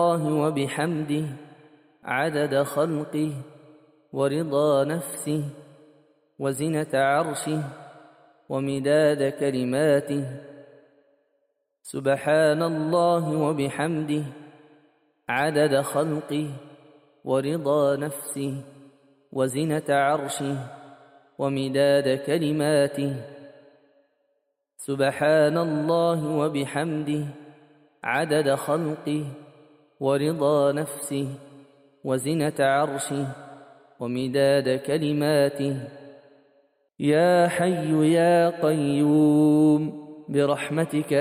الله وبحمده عدد خلقه ورضا نفسه وزنة عرشه ومداد كلماته. سبحان الله وبحمده عدد خلقه ورضا نفسه وزنة عرشه ومداد كلماته. سبحان الله وبحمده عدد خلقه ورضا نفسه وزنة عرشه ومداد كلماته. يا حي يا قيوم برحمتك